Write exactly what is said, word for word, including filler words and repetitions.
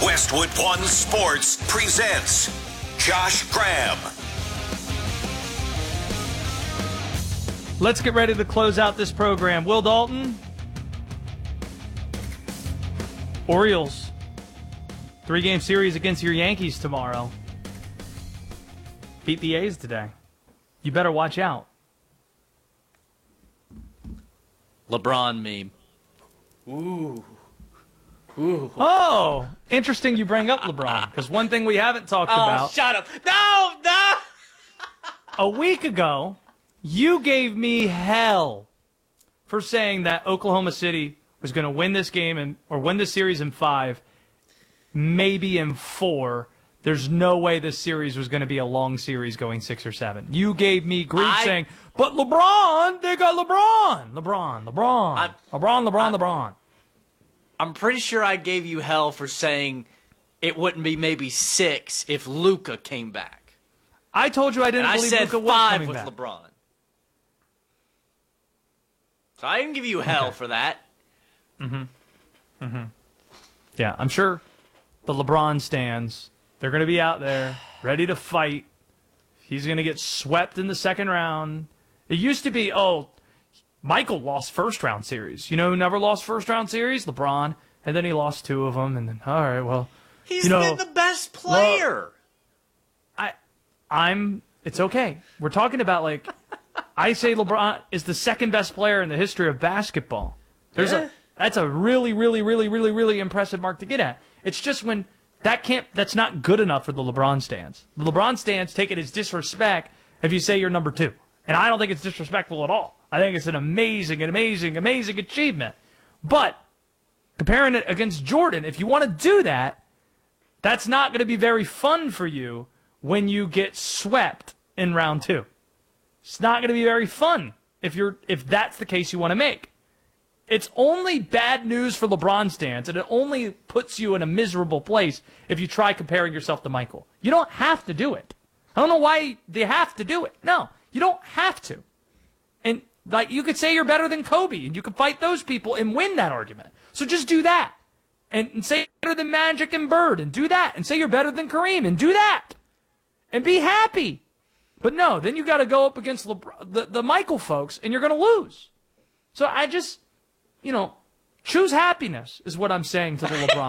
Westwood One Sports presents Josh Graham. Let's get ready to close out this program. Will Dalton, Orioles, three-game series against your Yankees tomorrow. Beat the A's today. You better watch out. LeBron meme. Ooh. Ooh. Oh, interesting you bring up LeBron, because one thing we haven't talked oh, about. shut up. No, no. A week ago, you gave me hell for saying that Oklahoma City was going to win this game and or win this series in five, maybe in four. There's no way this series was going to be a long series going six or seven. You gave me grief I, saying, but LeBron, they got LeBron. LeBron, LeBron, I, LeBron, LeBron, I, LeBron. I'm pretty sure I gave you hell for saying it wouldn't be maybe six if Luka came back. I told you I didn't and believe I said Luka was five coming with back. LeBron. So I didn't give you hell okay. for that. Mm-hmm. Mm-hmm. Yeah, I'm sure the LeBron stands, they're going to be out there ready to fight. He's going to get swept in the second round. It used to be, oh, Michael lost first-round series. You know who never lost first-round series? LeBron. And then he lost two of them. And then, all right, well, He's you know, been the best player. I, I'm, it's okay. We're talking about, like, I say LeBron is the second-best player in the history of basketball. There's Yeah. a That's a really, really, really, really, really impressive mark to get at. It's just when that can't, that's not good enough for the LeBron stance. The LeBron stance, take it as disrespect if you say you're number two. And I don't think it's disrespectful at all. I think it's an amazing, an amazing, amazing achievement. But comparing it against Jordan, if you want to do that, that's not going to be very fun for you when you get swept in round two. It's not going to be very fun if you're if that's the case you want to make. It's only bad news for LeBron stance, and it only puts you in a miserable place if you try comparing yourself to Michael. You don't have to do it. I don't know why they have to do it. No, you don't have to. And like you could say you're better than Kobe, and you could fight those people and win that argument. So just do that. And, and say you're better than Magic and Bird, and do that. And say you're better than Kareem, and do that. And be happy. But no, then you got to go up against LeBron, the, the Michael folks, and you're going to lose. So I just... You know, choose happiness is what I'm saying to the LeBron.